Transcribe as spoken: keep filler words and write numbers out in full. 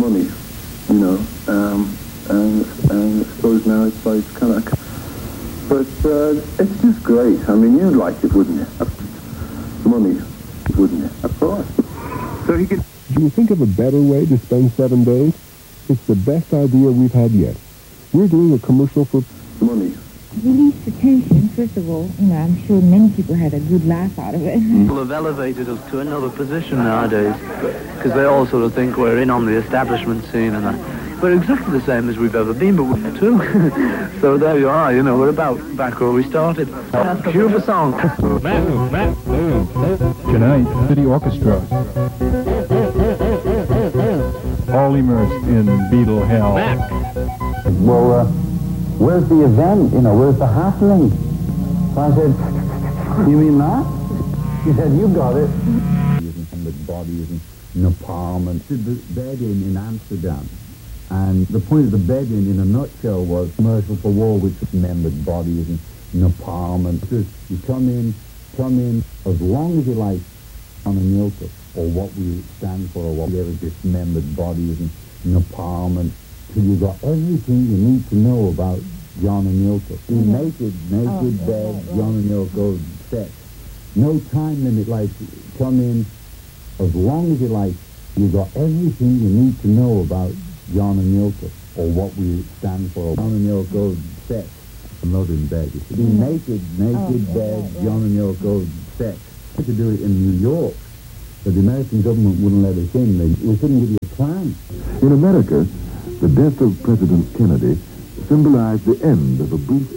money, you know, um, and, and I suppose now it's like kind of, but uh, it's just great. I mean, you'd like it, wouldn't you? Money, wouldn't you? Of course. So he could... Do you think of a better way to spend seven days? It's the best idea we've had yet. We're doing a commercial for... Money. Released the tension, first of all. You know, I'm sure many people had a good laugh out of it. People have elevated us to another position nowadays, because they all sort of think we're in on the establishment scene and that. We're exactly the same as we've ever been, but we're too. So there you are, you know, we're about back where we started. Cue the song. Matt, Matt, tonight, City Orchestra. All immersed in Beatle hell. Matt. Well, uh, where's the event? You know, where's the happening? So I said, you mean that? She said, you got it. And the bodies and napalm and did the bed-in in Amsterdam. And the point of the bed-in, in a nutshell, was commercial for war with dismembered bodies and napalm. And just, you come in, come in as long as you like on a Milka, or what we stand for, or what we ever dismembered bodies and napalm, and till you got everything you need to know about John and Yoko. Mm-hmm. Naked, naked, oh, bed, right, right. John and Yoko, sex. No time limit, like, come in as long as you like. You got everything you need to know about John and Yoko, or what we stand for. John and Yoko, sex. I'm not in bed. You see. Mm-hmm. Naked, naked, oh, bed, right, right. John and Yoko, sex. We could do it in New York, but the American government wouldn't let us in. They, we couldn't give you a plan. In America, the death of President Kennedy symbolized the end of a brief